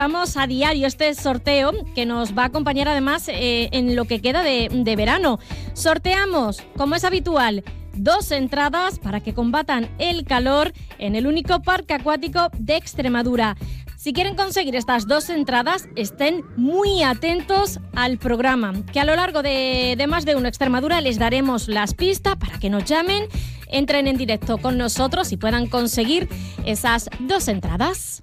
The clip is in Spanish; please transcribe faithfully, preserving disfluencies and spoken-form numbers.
Vamos a diario este sorteo que nos va a acompañar además eh, en lo que queda de, de verano. Sorteamos, como es habitual, dos entradas para que combatan el calor en el único parque acuático de Extremadura. Si quieren conseguir estas dos entradas, estén muy atentos al programa, que a lo largo de, de Más de Uno Extremadura les daremos las pistas para que nos llamen, entren en directo con nosotros y puedan conseguir esas dos entradas.